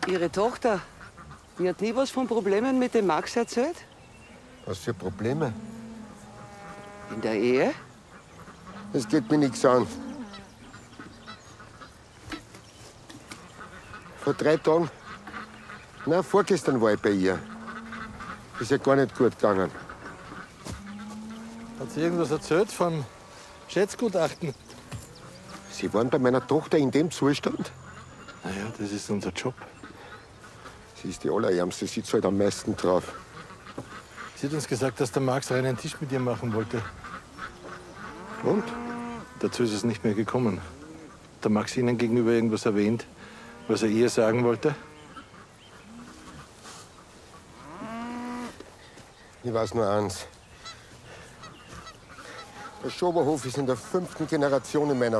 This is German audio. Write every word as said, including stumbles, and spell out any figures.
Ihre Tochter, die hat nie was von Problemen mit dem Max erzählt? Was für Probleme? In der Ehe? Das geht mir nichts an. Vor drei Tagen, na, vorgestern war ich bei ihr. Ist ja gar nicht gut gegangen. Hat sie irgendwas erzählt vom Schätzgutachten? Sie waren bei meiner Tochter in dem Zustand? Naja, das ist unser Job. Sie ist die Allerärmste, sie zahlt am meisten drauf. Sie hat uns gesagt, dass der Max reinen Tisch mit ihr machen wollte. Und? Dazu ist es nicht mehr gekommen. Hat der Max Ihnen gegenüber irgendwas erwähnt, was er ihr sagen wollte? Ich weiß nur eins. Der Schoberhof ist in der fünften Generation in meiner